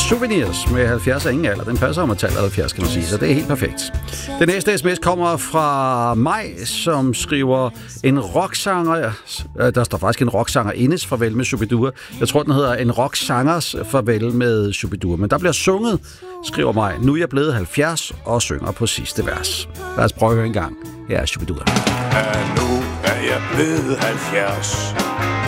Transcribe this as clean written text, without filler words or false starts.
Souvenirs med 70 er ingen alder. Den passer om at tale 70, kan man sige, så det er helt perfekt. Den næste sms kommer fra mig, som skriver en rocksanger. Der står faktisk en rocksanger indes farvel med Shubidua. Jeg tror, den hedder en rocksangers farvel med Shubidua. Men der bliver sunget, skriver mig. Nu er jeg blevet 70 og synger på sidste vers. Lad os prøve en gang. Her er Shubidua. Nu er jeg blevet 70.